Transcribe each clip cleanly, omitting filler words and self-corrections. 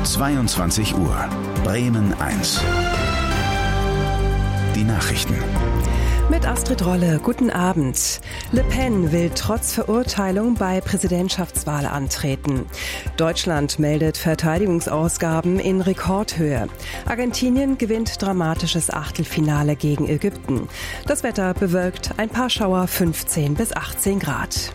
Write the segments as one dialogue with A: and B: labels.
A: 22 Uhr. Bremen 1. Die Nachrichten.
B: Mit Astrid Rolle, guten Abend. Le Pen will trotz Verurteilung bei Präsidentschaftswahl antreten. Deutschland meldet Verteidigungsausgaben in Rekordhöhe. Argentinien gewinnt dramatisches Achtelfinale gegen Ägypten. Das Wetter bewölkt, ein paar Schauer, 15 bis 18 Grad.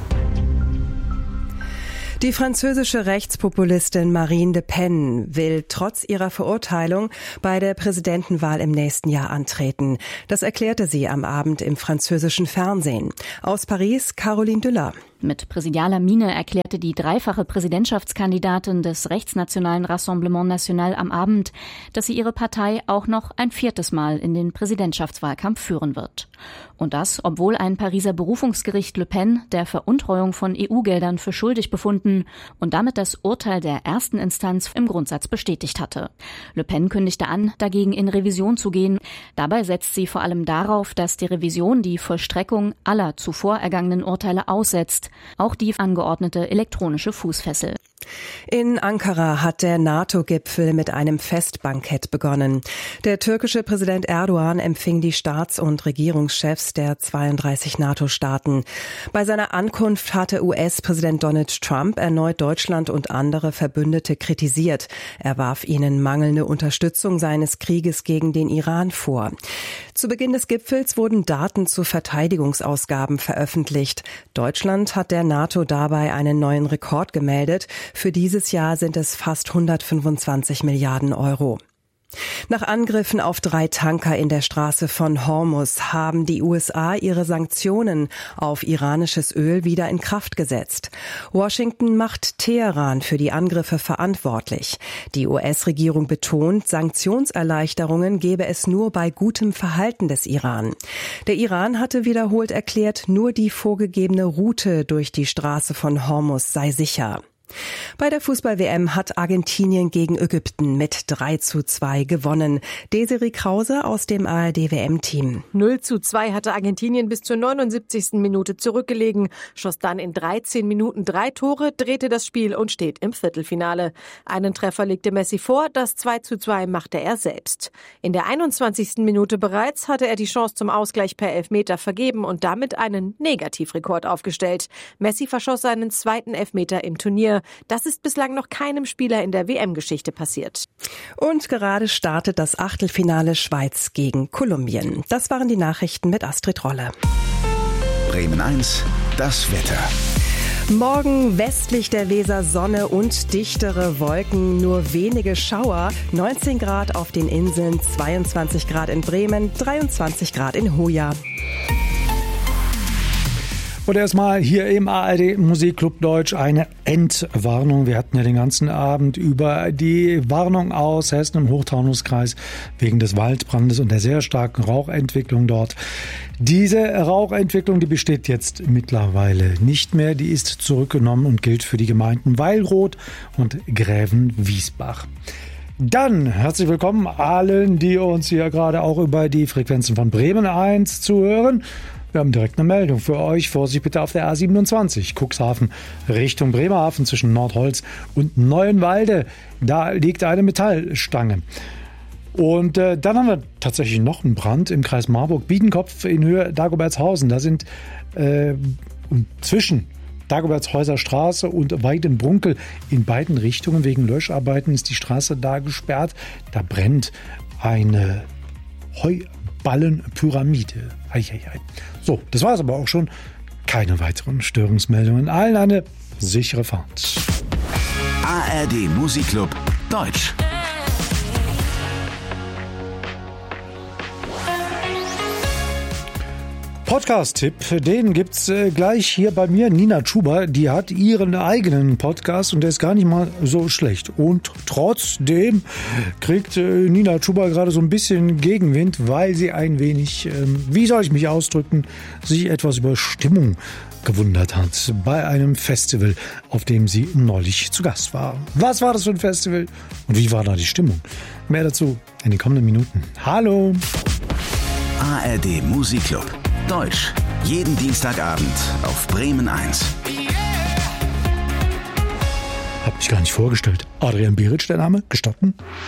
B: Die französische Rechtspopulistin Marine Le Pen will trotz ihrer Verurteilung bei der Präsidentenwahl im nächsten Jahr antreten. Das erklärte sie am Abend im französischen Fernsehen. Aus Paris, Caroline Düller.
C: Mit präsidialer Miene erklärte die dreifache Präsidentschaftskandidatin des rechtsnationalen Rassemblement National am Abend, dass sie ihre Partei auch noch ein viertes Mal in den Präsidentschaftswahlkampf führen wird. Und das, obwohl ein Pariser Berufungsgericht Le Pen der Veruntreuung von EU-Geldern für schuldig befunden und damit das Urteil der ersten Instanz im Grundsatz bestätigt hatte. Le Pen kündigte an, dagegen in Revision zu gehen. Dabei setzt sie vor allem darauf, dass die Revision die Vollstreckung aller zuvor ergangenen Urteile aussetzt, auch die angeordnete elektronische Fußfessel.
B: In Ankara hat der NATO-Gipfel mit einem Festbankett begonnen. Der türkische Präsident Erdogan empfing die Staats- und Regierungschefs der 32 NATO-Staaten. Bei seiner Ankunft hatte US-Präsident Donald Trump erneut Deutschland und andere Verbündete kritisiert. Er warf ihnen mangelnde Unterstützung seines Krieges gegen den Iran vor. Zu Beginn des Gipfels wurden Daten zu Verteidigungsausgaben veröffentlicht. Deutschland hat der NATO dabei einen neuen Rekord gemeldet. Für dieses Jahr sind es fast 125 Milliarden Euro. Nach Angriffen auf 3 Tanker in der Straße von Hormuz haben die USA ihre Sanktionen auf iranisches Öl wieder in Kraft gesetzt. Washington macht Teheran für die Angriffe verantwortlich. Die US-Regierung betont, Sanktionserleichterungen gebe es nur bei gutem Verhalten des Iran. Der Iran hatte wiederholt erklärt, nur die vorgegebene Route durch die Straße von Hormuz sei sicher. Bei der Fußball-WM hat Argentinien gegen Ägypten mit 3:2 gewonnen. Desiree Krause aus dem ARD-WM-Team.
D: 0:2 hatte Argentinien bis zur 79. Minute zurückgelegen, schoss dann in 13 Minuten 3 Tore, drehte das Spiel und steht im Viertelfinale. Einen Treffer legte Messi vor, das 2:2 machte er selbst. In der 21. Minute bereits hatte er die Chance zum Ausgleich per Elfmeter vergeben und damit einen Negativrekord aufgestellt. Messi verschoss seinen zweiten Elfmeter im Turnier. Das ist bislang noch keinem Spieler in der WM-Geschichte passiert.
B: Und gerade startet das Achtelfinale Schweiz gegen Kolumbien. Das waren die Nachrichten mit Astrid Rolle.
A: Bremen 1, das Wetter.
B: Morgen westlich der Weser Sonne und dichtere Wolken, nur wenige Schauer, 19 Grad auf den Inseln, 22 Grad in Bremen, 23 Grad in Hoya.
E: Und erstmal hier im ARD Musikclub Deutsch eine Entwarnung. Wir hatten ja den ganzen Abend über die Warnung aus Hessen im Hochtaunuskreis wegen des Waldbrandes und der sehr starken Rauchentwicklung dort. Diese Rauchentwicklung, die besteht jetzt mittlerweile nicht mehr. Die ist zurückgenommen und gilt für die Gemeinden Weilroth und Gräven-Wiesbach. Dann herzlich willkommen allen, die uns hier gerade auch über die Frequenzen von Bremen 1 zuhören. Wir haben direkt eine Meldung für euch. Vorsicht bitte auf der A27, Cuxhaven Richtung Bremerhaven zwischen Nordholz und Neuenwalde. Da liegt eine Metallstange. Und dann haben wir tatsächlich noch einen Brand im Kreis Marburg-Biedenkopf in Höhe Dagobertshausen. Da sind zwischen Dagobertshäuser Straße und Weidenbrunkel in beiden Richtungen wegen Löscharbeiten ist die Straße da gesperrt. Da brennt eine Heuballenpyramide. So, das war es aber auch schon. Keine weiteren Störungsmeldungen. Allen eine sichere Fahrt.
A: ARD Musikclub Deutsch.
E: Podcast-Tipp, den gibt's gleich hier bei mir. Nina Chuba, die hat ihren eigenen Podcast und der ist gar nicht mal so schlecht. Und trotzdem kriegt Nina Chuba gerade so ein bisschen Gegenwind, weil sie ein wenig, wie soll ich mich ausdrücken, sich etwas über Stimmung gewundert hat bei einem Festival, auf dem sie neulich zu Gast war. Was war das für ein Festival und wie war da die Stimmung? Mehr dazu in den kommenden Minuten. Hallo!
A: ARD Musikclub Deutsch. Jeden Dienstagabend auf Bremen 1.
E: Hab Mich gar nicht vorgestellt. Adrian Beric, der Name, gestatten?